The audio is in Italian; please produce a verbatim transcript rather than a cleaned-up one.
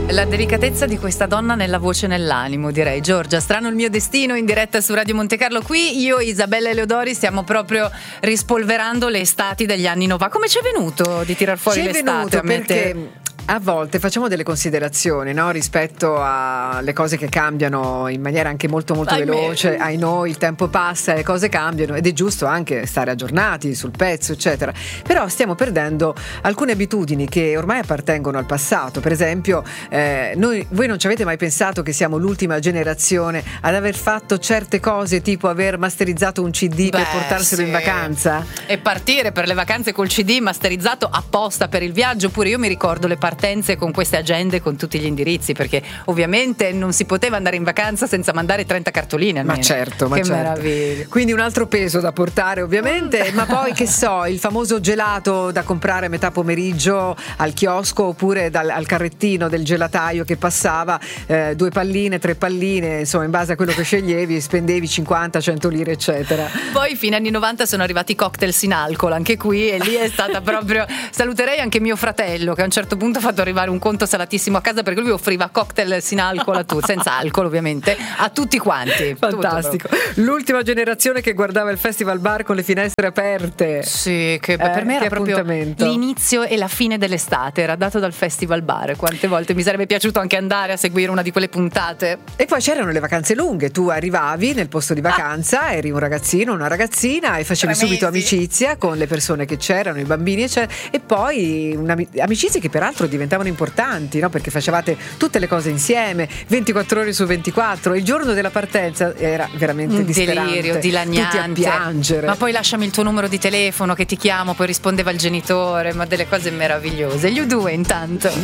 La delicatezza di questa donna nella voce e nell'animo, direi. Giorgia, strano il mio destino, in diretta su Radio Monte Carlo. Qui io, Isabella Eleodori, stiamo proprio rispolverando le estati degli anni novanta. Come ci è venuto di tirar fuori ci è l'estate? venuto perché a volte facciamo delle considerazioni, no? Rispetto alle cose che cambiano in maniera anche molto molto Ahimè. veloce. Ai noi il tempo passa, le cose cambiano ed è giusto anche stare aggiornati sul pezzo, eccetera. Però stiamo perdendo alcune abitudini che ormai appartengono al passato. Per esempio, eh, noi, voi non ci avete mai pensato che siamo l'ultima generazione ad aver fatto certe cose, tipo aver masterizzato un C D Beh, per portarselo sì. in vacanza? E partire per le vacanze col C D masterizzato apposta per il viaggio. Oppure io mi ricordo le partenze con queste agende con tutti gli indirizzi, perché ovviamente non si poteva andare in vacanza senza mandare trenta cartoline almeno. Ma certo, ma che certo. meraviglia. Quindi un altro peso da portare ovviamente, ma poi che so, il famoso gelato da comprare a metà pomeriggio al chiosco oppure dal, al carrettino del gelataio che passava, eh, due palline, tre palline, insomma in base a quello che sceglievi spendevi cinquanta, cento lire eccetera. Poi fine anni novanta sono arrivati i cocktail sin alcol anche qui, e lì è stata proprio, saluterei anche mio fratello che a un certo punto ha fatto arrivare un conto salatissimo a casa, perché lui offriva cocktail sin alcol a tutti, senza alcol ovviamente, a tutti quanti. Fantastico. L'ultima generazione che guardava il festival bar con le finestre aperte. Sì, che Eh, per me che era proprio appuntamento. l'inizio e la fine dell'estate, era dato dal festival bar. Quante volte mi sarebbe piaciuto anche andare a seguire una di quelle puntate. E poi c'erano le vacanze lunghe, tu arrivavi nel posto di vacanza, ah. eri un ragazzino, una ragazzina e facevi Tre subito mesi. amicizia con le persone che c'erano, i bambini eccetera, e poi amicizie che peraltro diventavano importanti, no? Perché facevate tutte le cose insieme, ventiquattro ore su ventiquattro. Il giorno della partenza era veramente Un disperante, delirio, dilaniante. tutti a piangere. Ma poi lasciami il tuo numero di telefono che ti chiamo, poi rispondeva il genitore, ma delle cose meravigliose. Gli U due intanto.